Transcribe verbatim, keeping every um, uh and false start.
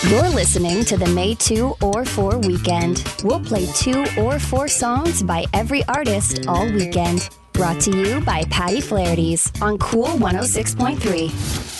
You're listening to the May two or four weekend. We'll play two or four songs by every artist all weekend. Brought to you by Patty Flaherty's on Cool one oh six point three.